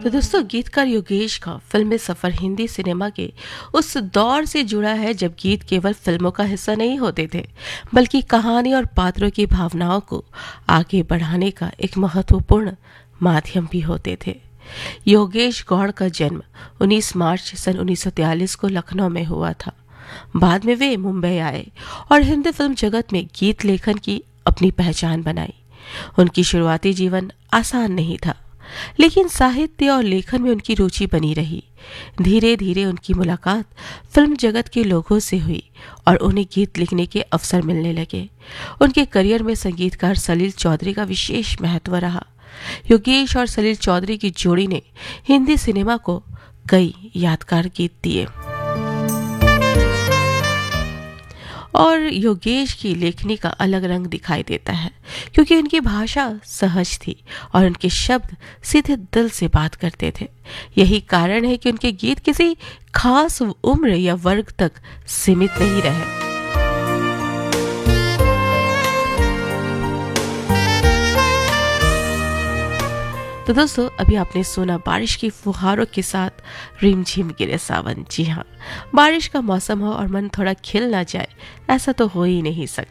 तो दोस्तों, गीतकार योगेश का फिल्मी सफर हिंदी सिनेमा के उस दौर से जुड़ा है जब गीत केवल फिल्मों का हिस्सा नहीं होते थे, बल्कि कहानी और पात्रों की भावनाओं को आगे बढ़ाने का एक महत्वपूर्ण माध्यम भी होते थे। योगेश गौड़ का जन्म 19 मार्च सन 1943 को लखनऊ में हुआ था। बाद में वे मुंबई आए और हिंदी फिल्म जगत में गीत लेखन की अपनी पहचान बनाई। उनकी शुरुआती जीवन आसान नहीं था, लेकिन साहित्य और लेखन में उनकी रुचि बनी रही। धीरे धीरे उनकी मुलाकात फिल्म जगत के लोगों से हुई और उन्हें गीत लिखने के अवसर मिलने लगे। उनके करियर में संगीतकार सलील चौधरी का विशेष महत्व रहा। योगेश और सलील चौधरी की जोड़ी ने हिंदी सिनेमा को कई यादगार गीत दिए और योगेश की लेखनी का अलग रंग दिखाई देता है, क्योंकि उनकी भाषा सहज थी और उनके शब्द सीधे दिल से बात करते थे। यही कारण है कि उनके गीत किसी खास उम्र या वर्ग तक सीमित नहीं रहे। तो दोस्तों, अभी आपने सुना बारिश की फुहारों के साथ रिमझिम गिरे सावन। जी हाँ, बारिश का मौसम हो और मन थोड़ा खिल ना जाए, ऐसा तो हो ही नहीं सकता।